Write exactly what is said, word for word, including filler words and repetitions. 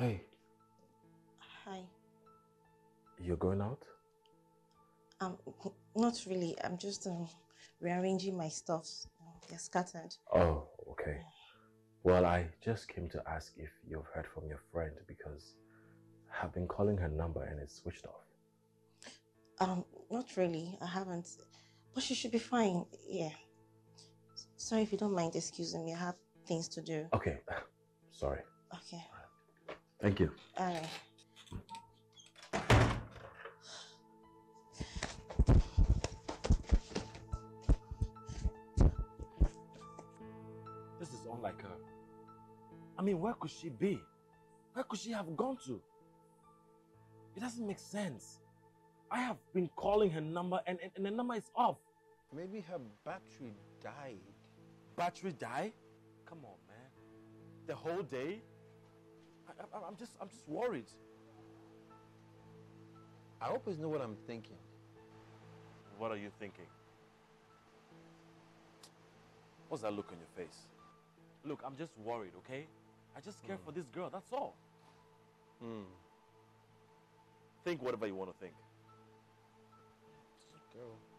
Hey. Hi. You're going out? Um, not really. I'm just um, rearranging my stuff. They're scattered. Oh, okay. Well, I just came to ask if you've heard from your friend because I've been calling her number and it's switched off. Um, not really. I haven't. But she should be fine. Yeah. Sorry if you don't mind excusing me. I have things to do. Okay. Sorry. Okay. Thank you. Alright. This is unlike her. I mean, where could she be? Where could she have gone to? It doesn't make sense. I have been calling her number and, and, and the number is off. Maybe her battery died. Battery die? Come on, man. The whole day? I, I, I'm just, I'm just worried. I hope it's not what I'm thinking. What are you thinking? What's that look on your face? Look, I'm just worried, okay? I just care mm. for this girl, that's all. Hmm. Think whatever you want to think. It's a girl.